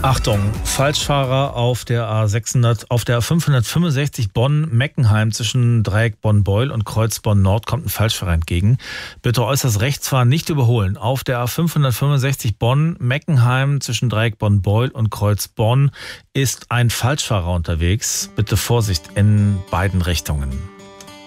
Achtung, Falschfahrer auf der A600, auf der A565 Bonn-Meckenheim zwischen Dreieck Bonn-Beul und Kreuz Bonn-Nord kommt ein Falschfahrer entgegen. Bitte äußerst rechts fahren, nicht überholen. Auf der A565 Bonn-Meckenheim zwischen Dreieck Bonn-Beul und Kreuz Bonn ist ein Falschfahrer unterwegs. Bitte Vorsicht in beiden Richtungen.